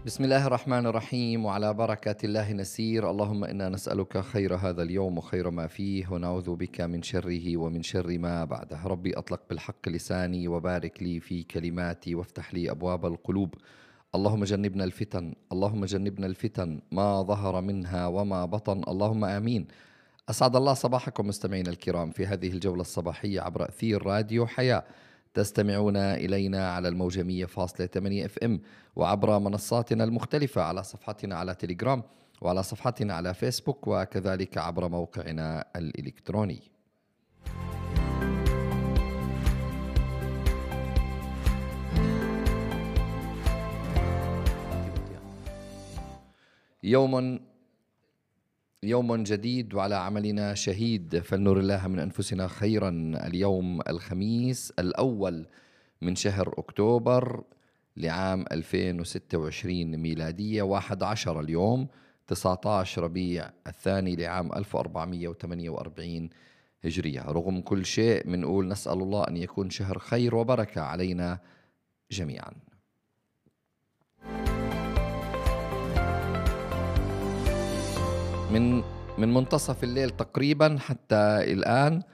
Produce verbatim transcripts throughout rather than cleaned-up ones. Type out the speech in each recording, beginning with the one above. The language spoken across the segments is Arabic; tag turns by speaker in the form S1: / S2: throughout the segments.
S1: بسم الله الرحمن الرحيم وعلى بركة الله نسير. اللهم إنا نسألك خير هذا اليوم وخير ما فيه ونعوذ بك من شره ومن شر ما بعده. ربي أطلق بالحق لساني وبارك لي في كلماتي وافتح لي أبواب القلوب. اللهم جنبنا الفتن، اللهم جنبنا الفتن ما ظهر منها وما بطن، اللهم آمين. أسعد الله صباحكم مستمعينا الكرام في هذه الجولة الصباحية عبر أثير راديو حياة. تستمعون إلينا على الموجة مية فاصلة ثمانية اف ام وعبر منصاتنا المختلفة على صفحتنا على تليجرام وعلى صفحتنا على فيسبوك وكذلك عبر موقعنا الإلكتروني. يوم يوم جديد وعلى عملنا شهيد، فلنر الله من أنفسنا خيرا. اليوم الخميس الأول من شهر أكتوبر لعام ألفين وستة وعشرين ميلادية، واحد عشر اليوم تسعة عشر ربيع الثاني لعام ألف وأربعمئة وثمانية وأربعين هجرية. رغم كل شيء منقول نسأل الله أن يكون شهر خير وبركة علينا جميعا. من من منتصف الليل تقريبا حتى الآن،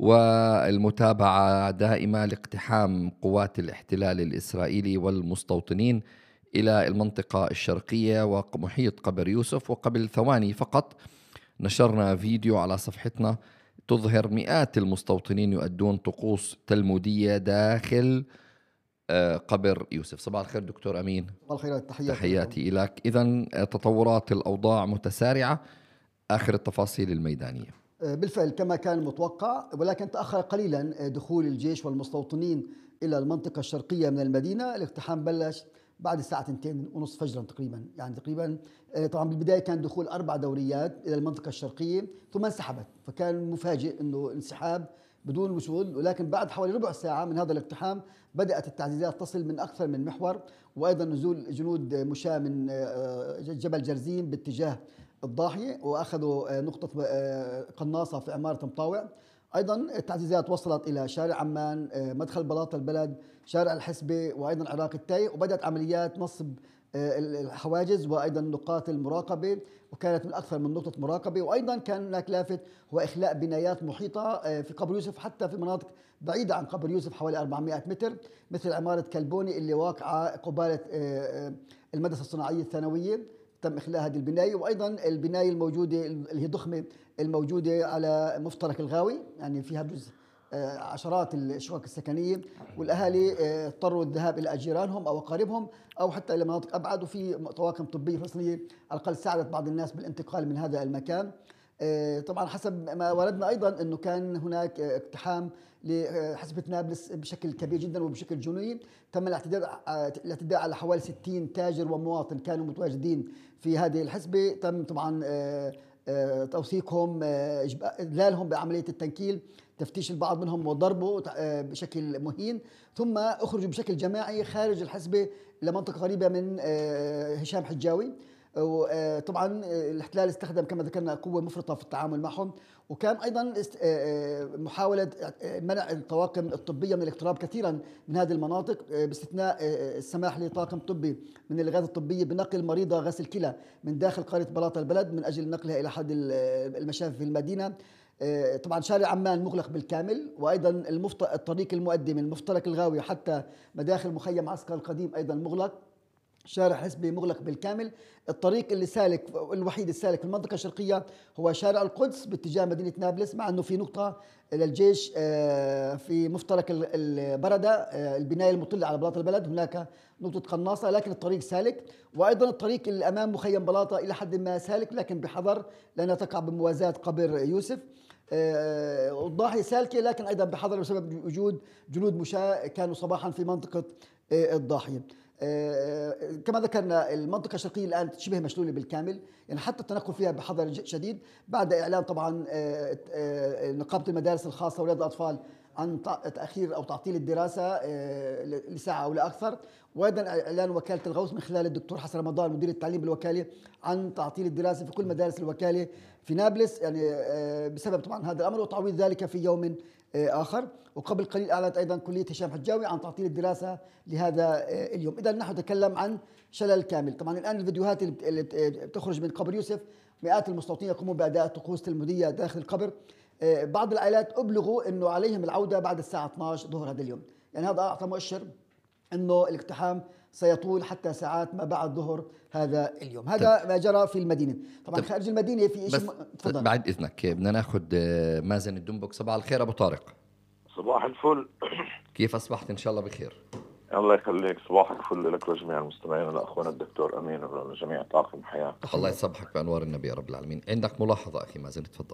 S1: والمتابعة دائمة لاقتحام قوات الاحتلال الإسرائيلي والمستوطنين إلى المنطقة الشرقية ومحيط قبر يوسف. وقبل ثواني فقط نشرنا فيديو على صفحتنا تظهر مئات المستوطنين يؤدون طقوس تلمودية داخل آه، قبر يوسف. صباح الخير دكتور أمين.
S2: صباح الخير، تحياتي
S1: تحياتي لك. إذن تطورات الأوضاع متسارعة، آخر التفاصيل الميدانية.
S2: بالفعل كما كان متوقع، ولكن تأخر قليلا دخول الجيش والمستوطنين إلى المنطقة الشرقية من المدينة. الاقتحام بلش بعد الساعة اثنتين ونصف فجرا تقريبا، يعني تقريبا. طبعا بالبداية كان دخول أربع دوريات إلى المنطقة الشرقية ثم انسحبت، فكان مفاجئ أنه انسحاب بدون وصول. ولكن بعد حوالي ربع ساعة من هذا الاقتحام بدأت التعزيزات تصل من أكثر من محور، وأيضا نزول جنود مشاة من جبل جرزيم باتجاه الضاحية، وأخذوا نقطة قناصة في عمارة مطاوع. أيضا التعزيزات وصلت إلى شارع عمان، مدخل بلاط البلد، شارع الحسبة، وأيضا عراق التاي. وبدأت عمليات نصب الحواجز وأيضا نقاط المراقبة، وكانت من أكثر من نقطة مراقبة. وأيضا كان هناك لافت هو إخلاء بنايات محيطة في قبر يوسف، حتى في مناطق بعيدة عن قبر يوسف حوالي أربعمئة متر، مثل عمارة كلبوني اللي واقعة قبالة المدرسة الصناعية الثانوية، تم إخلاء هذه البناية. وأيضا البناية الموجودة اللي هي ضخمة الموجودة على مفترق الغاوي، يعني فيها جزء عشرات الشقق السكنية، والأهالي اضطروا الذهاب إلى جيرانهم أو أقاربهم أو حتى إلى مناطق أبعد. وفي طواقم طبية فصلية على الأقل ساعدت بعض الناس بالانتقال من هذا المكان. طبعا حسب ما وردنا أيضا أنه كان هناك اقتحام لحسبة نابلس بشكل كبير جدا وبشكل جنوني. تم الاعتداء الاعتداء على حوالي ستين تاجر ومواطن كانوا متواجدين في هذه الحسبة. تم طبعا توثيقهم، إذلالهم بعملية التنكيل، تفتيش البعض منهم وضربه بشكل مهين، ثم أخرجوا بشكل جماعي خارج الحسبة لمنطقة قريبة من هشام حجاوي. وطبعا الاحتلال استخدم كما ذكرنا قوة مفرطة في التعامل معهم، وكان أيضا محاولة منع الطواقم الطبية من الاقتراب كثيرا من هذه المناطق، باستثناء السماح لطاقم طبي من الإغاثة الطبية بنقل مريضة غسل كلى من داخل قرية بلاط البلد من أجل نقلها إلى أحد المشافي في المدينة. طبعا شارع عمان مغلق بالكامل، وايضا الطريق المؤدي من مفترق الغاوي حتى مداخل مخيم عسكر القديم ايضا مغلق. شارع حسبي مغلق بالكامل. الطريق اللي سالك الوحيد السالك في المنطقة الشرقية هو شارع القدس باتجاه مدينة نابلس، مع أنه في نقطة للجيش في مفترق البردة، البناية المطلة على بلاط البلد، هناك نقطة قناصة، لكن الطريق سالك. وأيضا الطريق اللي أمام مخيم بلاطة إلى حد ما سالك، لكن بحذر لأنها تقع بموازاة قبر يوسف. الضاحية سالكة لكن أيضا بحذر بسبب وجود جنود مشاة كانوا صباحا في منطقة الضاحية. كما ذكرنا المنطقة الشرقية الآن شبه مشلولة بالكامل، يعني حتى التنقل فيها بحذر شديد بعد إعلان طبعا نقابة المدارس الخاصة وأولاد الأطفال عن تأخير أو تعطيل الدراسة لساعة أو لا أكثر. وأيضا إعلان وكالة الغوث من خلال الدكتور حسن رمضان مدير التعليم بالوكالة عن تعطيل الدراسة في كل مدارس الوكالة في نابلس، يعني بسبب طبعا هذا الأمر، وتعويض ذلك في يوم آخر. وقبل قليل أعلنت أيضا كلية هشام حجاوي عن تعطيل الدراسة لهذا اليوم. إذا نحن نتكلم عن شلل كامل. طبعا الآن الفيديوهات اللي بتخرج من قبر يوسف، مئات المستوطنين يقومون بأداء طقوس تلمودية داخل القبر. بعض العائلات أبلغوا أنه عليهم العودة بعد الساعة اثني عشر ظهر هذا اليوم، يعني هذا أعطى مؤشر أنه الاقتحام سيطول حتى ساعات ما بعد ظهر هذا اليوم. هذا ما جرى في المدينة. طبعا خارج المدينة في شيء.
S1: تفضل. بعد إذنك بدنا ناخذ مازن الدنبك. صباح الخير أبو طارق.
S3: صباح الفل.
S1: كيف أصبحت؟ إن شاء الله بخير.
S3: الله يخليك. صباح الفل لك ولجميع المستمعين ولأخونا الدكتور أمين ولجميع طاقم حياة.
S1: الله يصبحك بأنوار النبي يا رب العالمين. عندك ملاحظة أخي مازن؟ تفضل.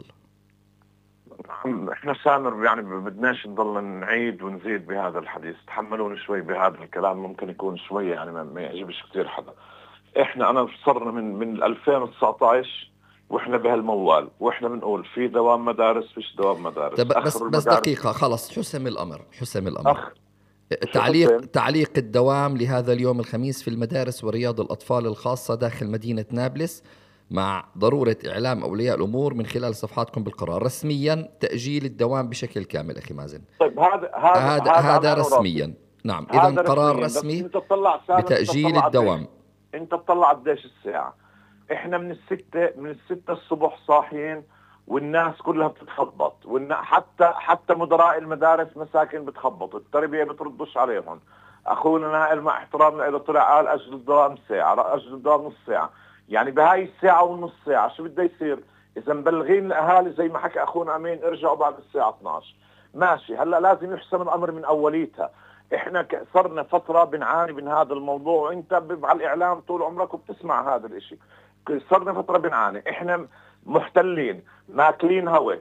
S3: نعم، احنا سامر يعني بدناش نضل نعيد ونزيد بهذا الحديث. تحملوني شوي بهذا الكلام، ممكن يكون شوي يعني ما يعجبش كثير حدا. احنا انا صرنا من من ألفين وتسعة عشر واحنا بهالموال، واحنا بنقول في دوام مدارس فيش دوام مدارس.
S1: بس بس دقيقة خلص، حسم الأمر حسم الأمر أخ. تعليق تعليق الدوام لهذا اليوم الخميس في المدارس ورياض الأطفال الخاصة داخل مدينة نابلس، مع ضرورة إعلام أولياء الأمور من خلال صفحاتكم بالقرار. رسميا تأجيل الدوام بشكل كامل أخي مازن.
S3: طيب هذا هذا
S1: هذا, هذا رسميا. نعم، إذا قرار رسمي بتأجيل الدوام.
S3: أنت تطلع قديش الساعة؟ إحنا من الستة من الستة الصبح صاحيين، والناس كلها بتتخبط، حتى حتى مدراء المدارس مساكن بتخبط، التربية بتردش عليهم. أخونا نائل مع احترامنا له طلع قال أجل الدوام ساعة، أجل الدوام نص ساعة. يعني بهاي الساعة ونص ساعة شو بده يصير؟ إذا مبلغين الأهالي زي ما حكى أخونا أمين ارجعوا بعد الساعة اثني عشر ماشي. هلأ لازم يحسم الأمر من أوليتها. إحنا صرنا فترة بنعاني من هذا الموضوع، وإنت على الإعلام طول عمرك وبتسمع هذا الإشي. صرنا فترة بنعاني، إحنا محتلين ماكلين هوا.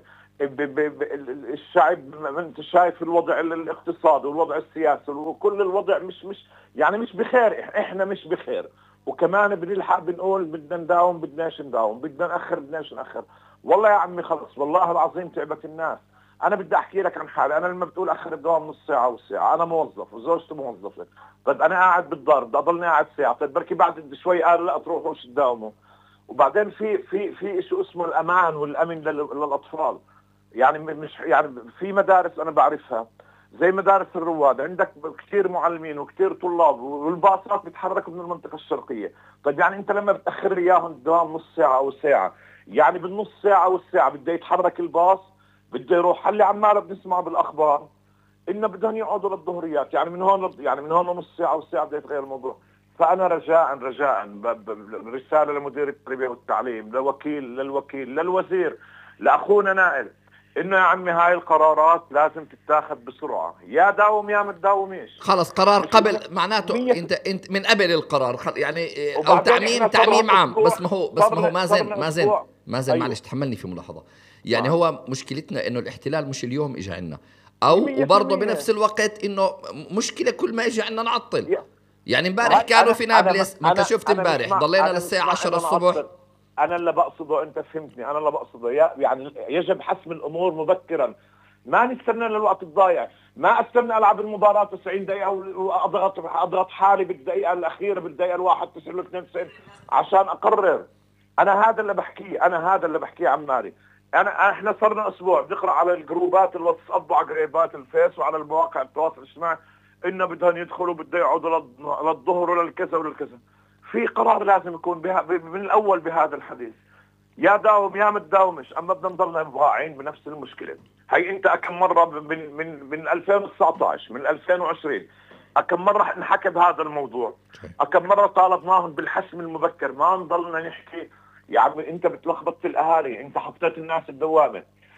S3: الشعب انت شايف الوضع الاقتصادي والوضع السياسي وكل الوضع مش مش يعني مش بخير. احنا مش بخير، وكمان بنلحق بنقول بدنا نداوم بدناش نداوم، بدنا نأخر بدناش نأخر. والله يا عمي خلص، والله العظيم تعبت الناس. انا بدي احكي لك عن حالي. انا لما بتقول اخر الدوام نص ساعه او ساعه، انا موظف وزوجتي موظفه. طيب انا قاعد بالدار بدي اضلني قاعد ساعه. طيب بركي بعد شوي قال لا تروحوا تداوموا. وبعدين في في في شيء اسمه الامان والامن للاطفال. يعني مش يعني في مدارس انا بعرفها زي مدارس الرواد، عندك كثير معلمين وكثير طلاب، والباصات بتحركوا من المنطقه الشرقيه. طيب يعني انت لما بتاخر اياهم الدوام نص ساعه او ساعه، يعني بالنص ساعه او الساعه بده يتحرك الباص، بده يروح. هل عماله بنسمع بالاخبار انه بدهم يقعدوا للظهريات، يعني من هون يعني من هون نص ساعه او ساعه بده يتغير الموضوع. فانا رجاء رجاء رساله لمدير التربيه والتعليم، لوكيل للوكيل للوزير، لاخونا نائل، انه يا عمي هاي القرارات لازم تتاخذ بسرعه. يا داوم يا ما تداوميش.
S1: خلص قرار قبل معناته انت انت من قبل القرار يعني، او تعميم تعميم عام. بس ما هو بس ما هو مازن مازن مازن أيوه. معلش تحملني في ملاحظه. يعني آه. هو مشكلتنا انه الاحتلال مش اليوم اجى عنا، او وبرضه بنفس الوقت انه مشكله كل ما اجى عنا نعطل. يعني امبارح كانوا في نابلس، ما انت شفت امبارح ضلينا للساعه عشرة الصبح.
S3: أنا اللي بقصده، أنت فهمتني، أنا اللي بقصده يعني يجب حسم الأمور مبكرا، ما نستنى للوقت الضايع. ما أستنى ألعب المباراة تسعين دقيقة وأضغط أضغط حالي بالدقيقة الأخيرة بالدقيقة الواحد تسعين واثنين وتسعين عشان أقرر. أنا هذا اللي بحكيه، أنا هذا اللي بحكيه عماري. أنا إحنا صرنا أسبوع بنقرأ على الجروبات الواتساب وعلى جروبات الفيس وعلى المواقع التواصل الاجتماعي إنه بدهم يدخلوا بده يقعدوا للظهر وللكذا وللكذا. في قرار لازم يكون بها من الأول بهذا الحديث. يا داوم يا ما تداومش، أما بدنا نضلنا واعيين بنفس المشكلة. هي أنت أكم مرة من من من ألفين وتسعة عشر من ألفين وعشرين أكم مرة انحكى بهذا الموضوع، أكم مرة طالبناهم بالحسم المبكر. ما نضلنا نحكي يا عمي أنت بتلخبط الأهالي، أنت حطيت الناس الدوامة.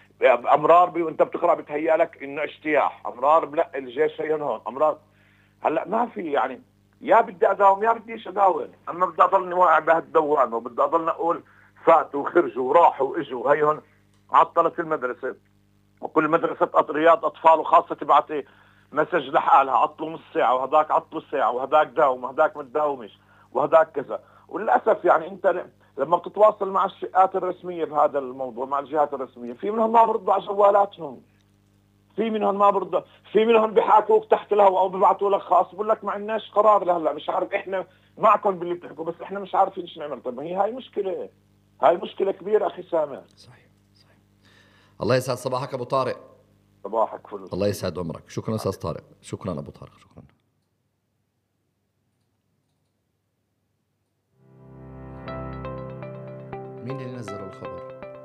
S3: أمرار بي وأنت بتقرأ بتهيأ لك إنه اجتياح، أمرار لا الجيش هي هون، أمرار هلا ما في يعني. يا بدي أداوم يا بديش أداوم، أما بدي أضلني واقع بهالدوامة وبدي أضلني أقول فاتوا وخرجوا وراحوا وإجوا. هيهن عطلت المدرسة، وكل مدرسة رياض أطفال وخاصة تبعت إيه مسج لحالها عطلوا نص ساعة، وهداك عطلوا ساعة، وهداك داوم وهداك ما تداومش وهداك كذا. وللأسف يعني أنت لما بتتواصل مع الشقات الرسمية بهذا الموضوع، مع الجهات الرسمية، في منهم ما بردوا على جوالاتهم، في منهم ما برضه، في منهم بيحاكوك تحت الهواء او بيبعتوا لك خاص بقول لك ما عندناش قرار لهلا، مش عارف احنا معكم باللي بتحكوا بس احنا مش عارفين ايش نعمل. طيب هي هاي مشكله، هاي مشكله كبيره اخي سامر.
S1: صحيح صحيح. الله يسعد صباحك ابو طارق.
S3: صباحك فل.
S1: الله يسعد عمرك. شكرا أستاذ طارق. شكرا أبو طارق. شكرا. مين اللي نزلوا الخبر؟